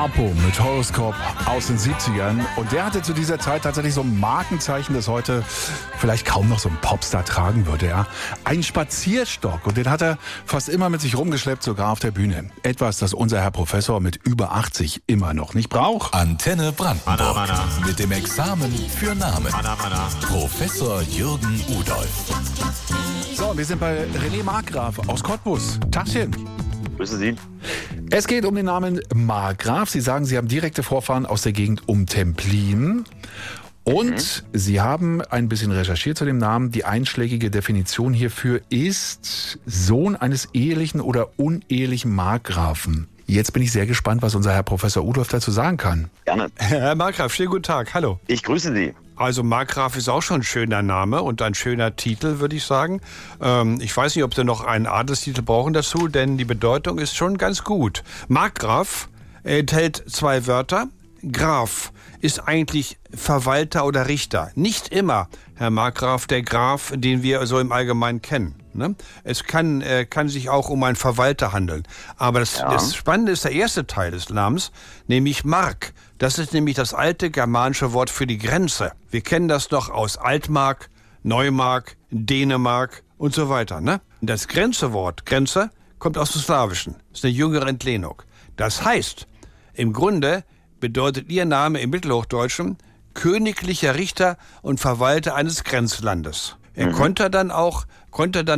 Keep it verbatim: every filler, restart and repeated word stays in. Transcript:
Harpo mit Horoskop aus den siebzigern. Und der hatte zu dieser Zeit tatsächlich so ein Markenzeichen, das heute vielleicht kaum noch so ein Popstar tragen würde. Ja? Ein Spazierstock. Und den hat er fast immer mit sich rumgeschleppt, sogar auf der Bühne. Etwas, das unser Herr Professor mit über achtzig immer noch nicht braucht. Antenne Brandenburg. Anna, Anna. Mit dem Examen für Namen. Anna, Anna. Professor Jürgen Udolf. So, wir sind bei René Markgraf aus Cottbus. Tachchen. Grüße Sie. Es geht um den Namen Markgraf. Sie sagen, Sie haben direkte Vorfahren aus der Gegend um Templin. Und mhm. Sie haben ein bisschen recherchiert zu dem Namen. Die einschlägige Definition hierfür ist Sohn eines ehelichen oder unehelichen Markgrafen. Jetzt bin ich sehr gespannt, was unser Herr Professor Udolf dazu sagen kann. Gerne. Herr Markgraf, schönen guten Tag. Hallo. Ich grüße Sie. Also Markgraf ist auch schon ein schöner Name und ein schöner Titel, würde ich sagen. Ähm, ich weiß nicht, ob Sie noch einen Adelstitel brauchen dazu, denn die Bedeutung ist schon ganz gut. Markgraf enthält zwei Wörter. Graf ist eigentlich Verwalter oder Richter. Nicht immer, Herr Markgraf, der Graf, den wir so im Allgemeinen kennen. Ne? Es kann, äh, kann sich auch um einen Verwalter handeln. Aber das, ja. das Spannende ist der erste Teil des Namens, nämlich Mark. Das ist nämlich das alte germanische Wort für die Grenze. Wir kennen das noch aus Altmark, Neumark, Dänemark und so weiter. Ne? Das Grenzewort, Grenze, kommt aus dem Slawischen. Das ist eine jüngere Entlehnung. Das heißt, im Grunde bedeutet Ihr Name im Mittelhochdeutschen königlicher Richter und Verwalter eines Grenzlandes. Er mhm. konnte dann auch, konnte dann